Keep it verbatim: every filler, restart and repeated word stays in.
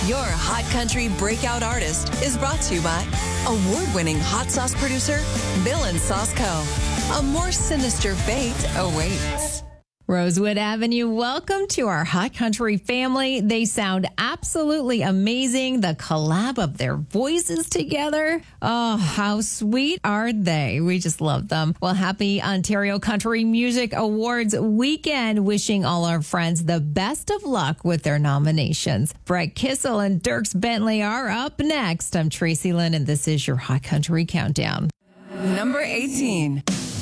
Your Hot Country Breakout Artist is brought to you by award-winning hot sauce producer, Bill and Sauce Co. A more sinister fate awaits. Rosewood Avenue, welcome to our Hot Country family. They sound absolutely amazing. The collab of their voices together. Oh, how sweet are they? We just love them. Well, happy Ontario Country Music Awards weekend. Wishing all our friends the best of luck with their nominations. Brett Kissel and Dierks Bentley are up next. I'm Tracy Lynn, and this is your Hot Country Countdown. Number eighteen.